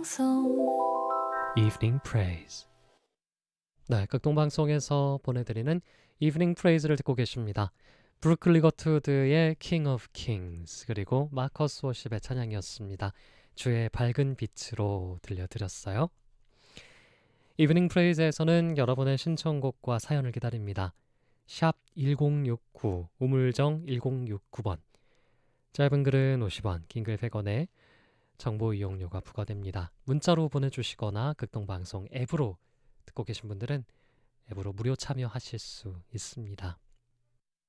Evening Praise. 네, 극동방송에서 보내드리는 Evening Praise를 듣고 계십니다. 브루클 리거트우드의 King of Kings 그리고 마커스 워십의 찬양이었습니다. 주의 밝은 빛으로 들려드렸어요. Evening Praise에서는 여러분의 신청곡과 사연을 기다립니다. 샵 1069 우물정 1069번 짧은 글은 50원, 긴 글 100원에 정보 이용료가 부과됩니다. 문자로 보내주시거나 극동방송 앱으로 듣고 계신 분들은 앱으로 무료 참여하실 수 있습니다.